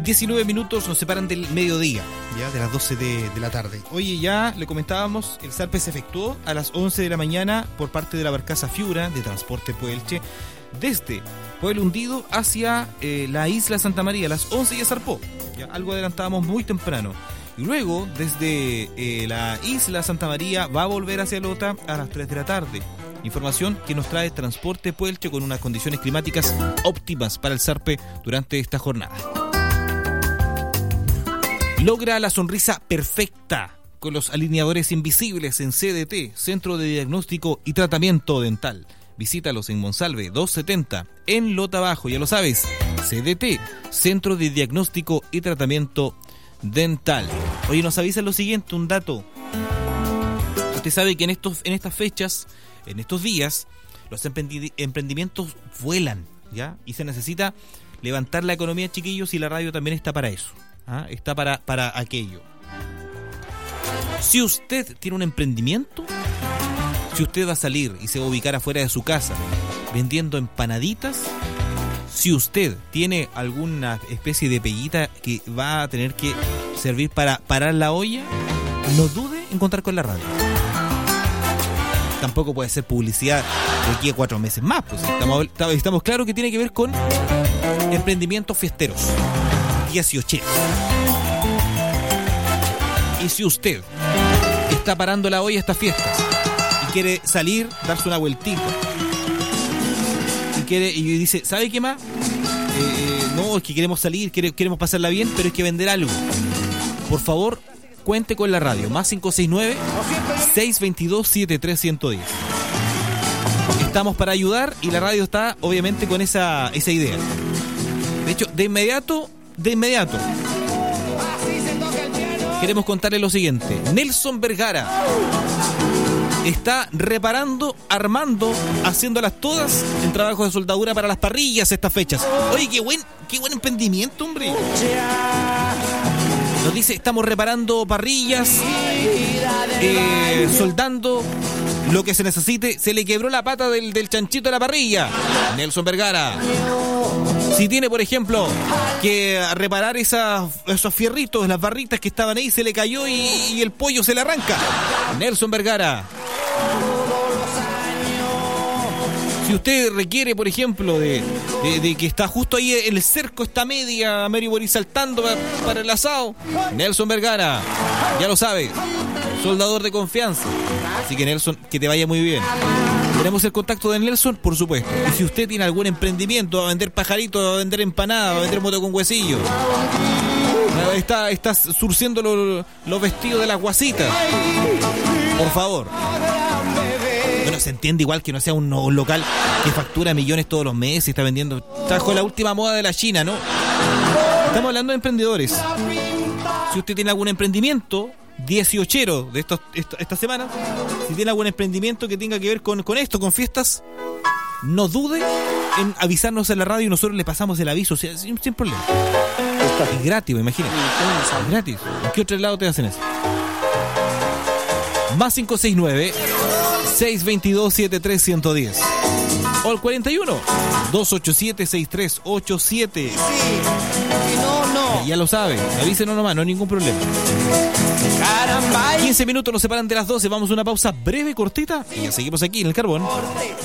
19 minutos nos separan del mediodía, ya de las 12 de la tarde. Oye, ya le comentábamos, el zarpe se efectuó a las 11 de la mañana por parte de la barcaza Fiura de Transporte Puelche, desde Pueblo Hundido hacia la isla Santa María. A las 11 ya zarpó, ya algo adelantábamos muy temprano. Y luego, desde la isla Santa María, va a volver hacia Lota a las 3 de la tarde. Información que nos trae Transporte Puelche con unas condiciones climáticas óptimas para el zarpe durante esta jornada. Logra la sonrisa perfecta con los alineadores invisibles en CDT, Centro de Diagnóstico y Tratamiento Dental. Visítalos en Monsalve 270, en Lota Bajo, ya lo sabes. CDT, Centro de Diagnóstico y Tratamiento Dental. Oye, nos avisan lo siguiente, un dato. Usted sabe que en estas fechas, en estos días, los emprendimientos vuelan, ¿ya? Y se necesita levantar la economía, chiquillos, y la radio también está para eso. ¿Ah? Está para aquello. Si usted tiene un emprendimiento, si usted va a salir y se va a ubicar afuera de su casa vendiendo empanaditas, si usted tiene alguna especie de peguita que va a tener que servir para parar la olla, no dude en contar con la radio. Tampoco puede ser publicidad de aquí a 4 meses más, pues estamos claros que tiene que ver con emprendimientos fiesteros, 18. Y si usted está parando la olla a estas fiestas y quiere salir, darse una vueltita y dice, ¿sabe qué más? No, es que queremos salir, queremos pasarla bien, pero hay que vender algo. Por favor, cuente con la radio, más 569-622-73110. Estamos para ayudar y la radio está obviamente con esa idea. De hecho, de inmediato queremos contarle lo siguiente. Nelson Vergara está reparando, armando, haciéndolas todas en trabajo de soldadura para las parrillas estas fechas. Oye, qué buen emprendimiento, hombre. Nos dice, estamos reparando parrillas, soldando lo que se necesite. Se le quebró la pata del chanchito de la parrilla. Nelson Vergara. Si tiene, por ejemplo, que reparar esos fierritos, las barritas que estaban ahí, se le cayó y el pollo se le arranca. Nelson Vergara. Si usted requiere, por ejemplo, de que está justo ahí el cerco, está media, Mary Boris saltando para el asado, Nelson Vergara, ya lo sabe, soldador de confianza. Así que, Nelson, que te vaya muy bien. Tenemos el contacto de Nelson, por supuesto. Y si usted tiene algún emprendimiento, va a vender pajaritos, va a vender empanadas, va a vender moto con huesillo, está surciendo los vestidos de las guasitas, por favor. Bueno, se entiende igual que no sea un local que factura millones todos los meses y está vendiendo. Trajo la última moda de la China, ¿no? Estamos hablando de emprendedores. Si usted tiene algún emprendimiento 18 de esta semana, si tiene algún emprendimiento que tenga que ver con esto, con fiestas, no dude en avisarnos en la radio y nosotros le pasamos el aviso, o sea, sin problema. Es gratis, imagínate. Es gratis. ¿En qué otro lado te hacen eso? Más 569-622-73110 o el 41-287-6387. Ya lo sabe, avísenos nomás, no hay ningún problema. 15 minutos nos separan de las 12. Vamos a una pausa breve, cortita, y ya seguimos aquí en El Carbón.